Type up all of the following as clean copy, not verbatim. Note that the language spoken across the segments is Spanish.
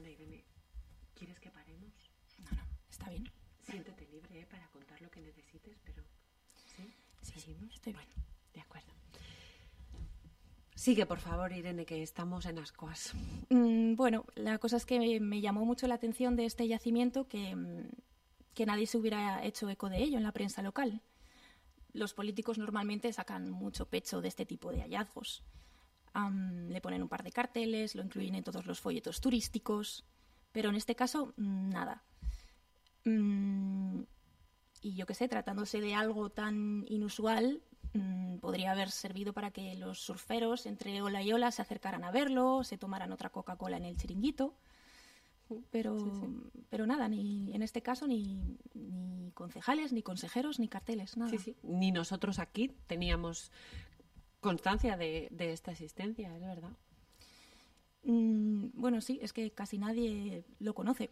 Perdona, Irene, ¿quieres que paremos? No, está bien. Siéntete libre para contar lo que necesites, pero... ¿Sí? Sí, estoy bien. De acuerdo. Sigue, por favor, Irene, que estamos en ascuas. Bueno, la cosa es que me llamó mucho la atención de este yacimiento que nadie se hubiera hecho eco de ello en la prensa local. Los políticos normalmente sacan mucho pecho de este tipo de hallazgos. Le ponen un par de carteles, lo incluyen en todos los folletos turísticos, pero en este caso, nada. Y yo qué sé, tratándose de algo tan inusual, podría haber servido para que los surferos entre ola y ola se acercaran a verlo, se tomaran otra Coca-Cola en el chiringuito, pero nada, ni en este caso ni concejales, ni consejeros, ni carteles, nada. Sí. Ni nosotros aquí teníamos constancia de esta existencia, es verdad. Bueno, sí, es que casi nadie lo conoce.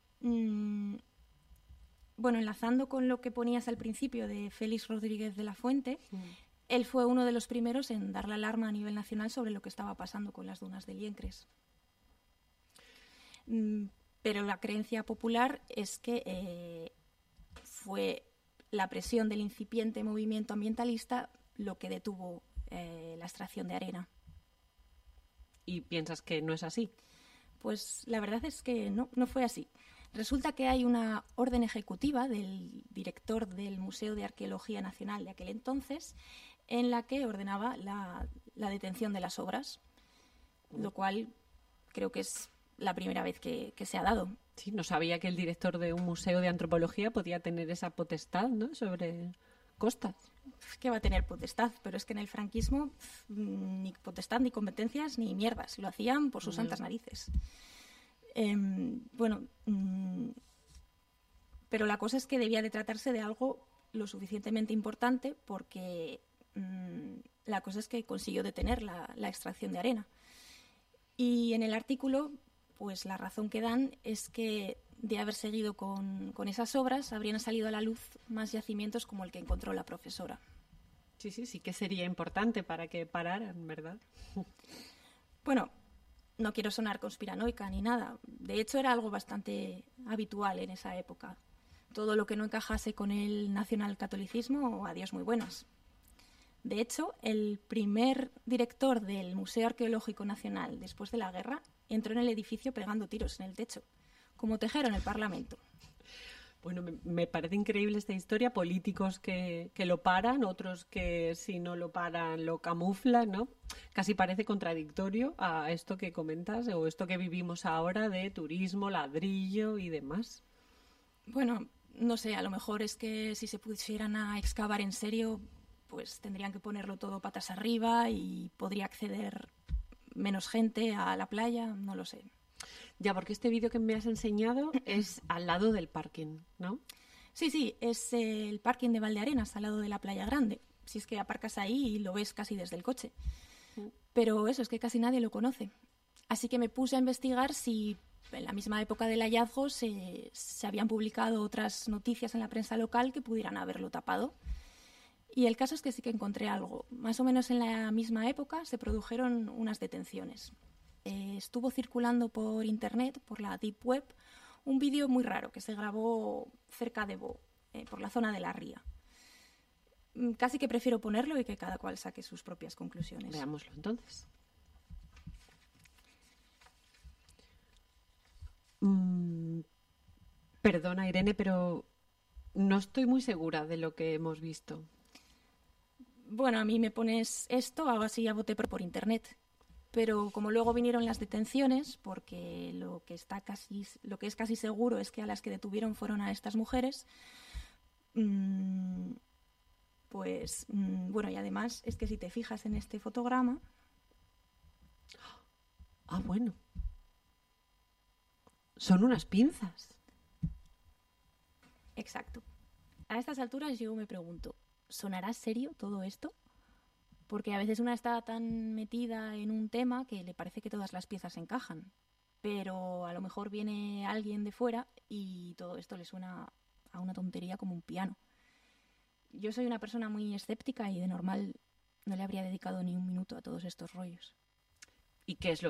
Bueno, enlazando con lo que ponías al principio de Félix Rodríguez de la Fuente, él fue uno de los primeros en dar la alarma a nivel nacional sobre lo que estaba pasando con las dunas de Liencres. Pero la creencia popular es que fue la presión del incipiente movimiento ambientalista lo que detuvo la extracción de arena. ¿Y piensas que no es así? Pues la verdad es que no fue así. Resulta que hay una orden ejecutiva del director del Museo de Arqueología Nacional de aquel entonces en la que ordenaba la detención de las obras, lo cual creo que es la primera vez que se ha dado. Sí, no sabía que el director de un museo de antropología podía tener esa potestad, ¿no?, sobre costas. Que va a tener potestad, pero es que en el franquismo ni potestad, ni competencias, ni mierdas. Lo hacían por sus santas narices. Pero la cosa es que debía de tratarse de algo lo suficientemente importante porque la cosa es que consiguió detener la extracción de arena. Y en el artículo, pues la razón que dan es que de haber seguido con esas obras habrían salido a la luz más yacimientos como el que encontró la profesora. Sí que sería importante para que pararan, ¿verdad? Bueno, no quiero sonar conspiranoica ni nada. De hecho, era algo bastante habitual en esa época. Todo lo que no encajase con el nacionalcatolicismo, adiós muy buenas. De hecho, el primer director del Museo Arqueológico Nacional después de la guerra entró en el edificio pegando tiros en el techo, como Tejero en el Parlamento. Bueno, me parece increíble esta historia. Políticos que lo paran, otros que si no lo paran lo camuflan, ¿no? Casi parece contradictorio a esto que comentas o esto que vivimos ahora de turismo, ladrillo y demás. Bueno, no sé, a lo mejor es que si se pusieran a excavar en serio, pues tendrían que ponerlo todo patas arriba y podría acceder menos gente a la playa, no lo sé. Ya, porque este vídeo que me has enseñado es al lado del parking, ¿no? Sí, es el parking de Valdearenas, al lado de la Playa Grande. Si es que aparcas ahí y lo ves casi desde el coche. Pero eso, es que casi nadie lo conoce. Así que me puse a investigar si en la misma época del hallazgo se habían publicado otras noticias en la prensa local que pudieran haberlo tapado. Y el caso es que sí que encontré algo. Más o menos en la misma época se produjeron unas detenciones. Estuvo circulando por internet, por la Deep Web, un vídeo muy raro que se grabó cerca de Bo, por la zona de la Ría. Casi que prefiero ponerlo y que cada cual saque sus propias conclusiones. Veámoslo entonces. Perdona, Irene, pero no estoy muy segura de lo que hemos visto. Bueno, a mí me pones esto, hago así a bote por internet. Pero como luego vinieron las detenciones, porque lo que es casi seguro es que a las que detuvieron fueron a estas mujeres, pues bueno, y además es que si te fijas en este fotograma... Ah, bueno. Son unas pinzas. Exacto. A estas alturas yo me pregunto, ¿sonará serio todo esto? Porque a veces una está tan metida en un tema que le parece que todas las piezas encajan. Pero a lo mejor viene alguien de fuera y todo esto le suena a una tontería como un piano. Yo soy una persona muy escéptica y de normal no le habría dedicado ni un minuto a todos estos rollos. ¿Y qué es lo